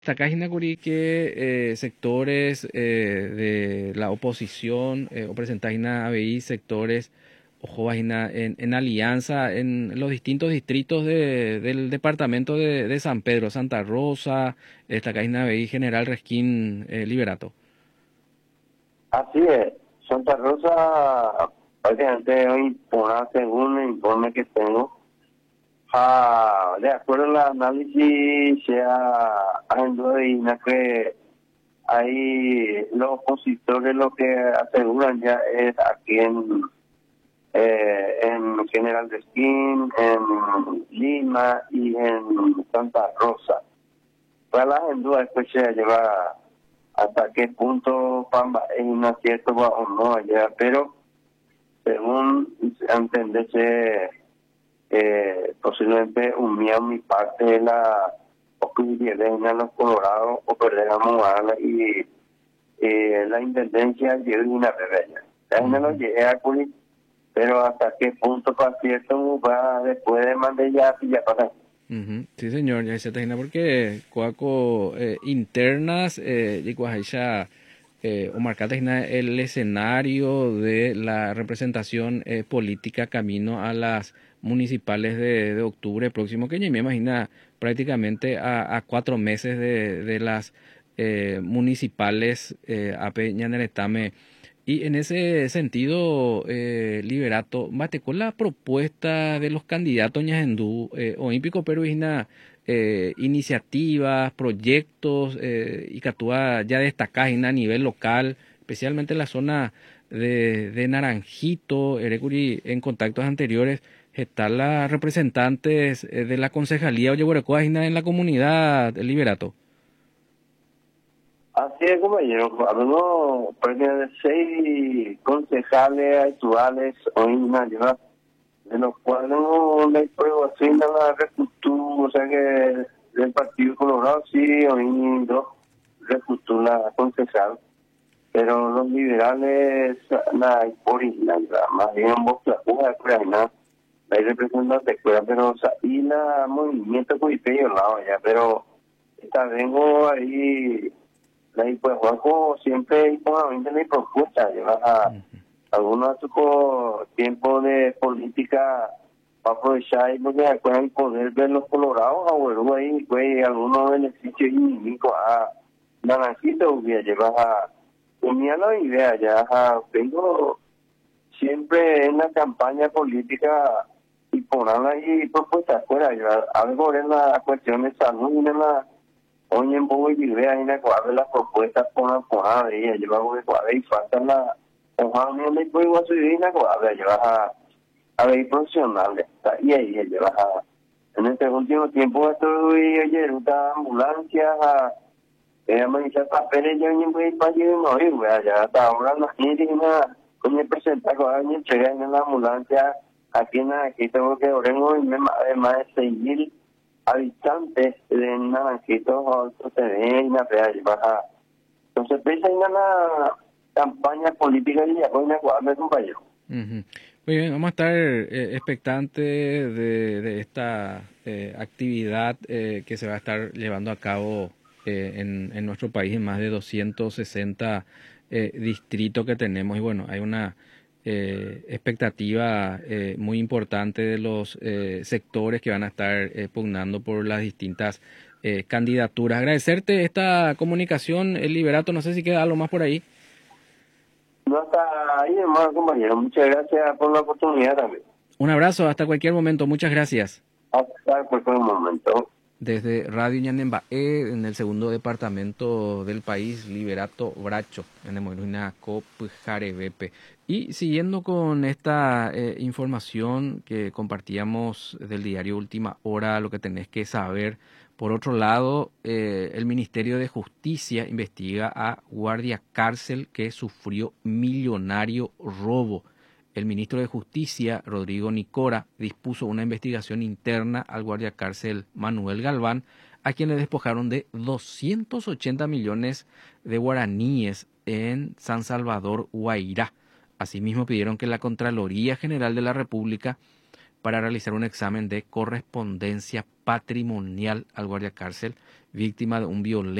Takahina Kuri que sectores de la oposición o presentajina ABI sectores ojo vagina en alianza en los distintos distritos del departamento de San Pedro, Santa Rosa, Takahina ABI General Resquín Liberato. Así es, Santa Rosa, prácticamente hoy, según el informe que tengo, de acuerdo al análisis, se ha adivina que hay los opositores lo que aseguran ya es aquí en General Resquín, en Lima y en Santa Rosa. Para las en duda después se lleva hasta qué punto Pamba es un acierto o no allá, pero según entenderse posiblemente mi parte de la ocurrencia en los Colorados o perder a Mogala y la intendencia llegó una rebelión. Ya no lo llegué a Curi, pero hasta qué punto para cierto va después de mandar ya para. Sí, señor, ya se imagina porque coaco internas y cuajaisha o marcata el escenario de la representación política camino a las municipales de octubre próximo, que ya me imagina prácticamente a 4 meses de las municipales a Peñaneretame. Y en ese sentido, Liberato, mate con la propuesta de los candidatos ñajendú, olímpico peruina, iniciativas, proyectos, y que actúa ya destacadas a nivel local, especialmente en la zona de Naranjito, Erecuri, en contactos anteriores, están las representantes de la concejalía Oyeguarecoa en la comunidad, Liberato. Así es, compañero. Hablamos de 6 concejales actuales hoy en Navidad, de los cuales no le asigna la recultura, o sea que del Partido Colorado sí, hoy 2 recultura concejal, pero los liberales, la por Islandia, más bien vos la Ucrania, hay representantes de escuela, pero y la movimiento coipello lado ya, pero esta vengo ahí. Y pues Juanjo siempre igualmente me propuesta llevar a algunos tiempos de política para aprovechar y porque acuerdan poder ver los colorados a Uruguay ahí pues algunos beneficios enemigos a Naranjito que llevar a tenía la idea ya tengo siempre en la campaña política y ponerla ahí propuestas fuera algo en la cuestión de salud y en la hoy en poco y vea en la cuadra las propuestas con la cuadra de ella lleva de cuadra y faltan la hoja no le puedo subir la cuadra lleva a ver profesionales y ahí lleva en este último tiempo estoy oye ruta ambulancias manejar papeles yo ni voy para allí no ir ya hasta ahora no tiene nada con el presentar con alguien entrega en la ambulancia aquí tengo que orengo y más de 6,000 habitantes de Naranjito se ven a baja. Entonces pesa en la campaña política y ya con una cuadra, compañero. Muy bien, vamos a estar expectantes de esta actividad que se va a estar llevando a cabo en nuestro país en más de 260 distritos que tenemos. Y bueno, hay una expectativa muy importante de los sectores que van a estar pugnando por las distintas candidaturas. Agradecerte esta comunicación, el Liberato, no sé si queda algo más por ahí. No, hasta ahí, hermano, compañero. Muchas gracias por la oportunidad también. Un abrazo, hasta cualquier momento. Muchas gracias. Hasta cualquier momento. Desde Radio Ñanembaé, en el segundo departamento del país, Liberato Bracho, en Emoruina Copjarebepe. Y siguiendo con esta información que compartíamos del diario Última Hora, lo que tenés que saber. Por otro lado, el Ministerio de Justicia investiga a guardia cárcel que sufrió millonario robo. El ministro de Justicia, Rodrigo Nicora, dispuso una investigación interna al guardia cárcel Manuel Galván, a quien le despojaron de 280 millones de guaraníes en San Salvador, Guairá. Asimismo, pidieron que la Contraloría General de la República para realizar un examen de correspondencia patrimonial al guardia cárcel víctima de un violento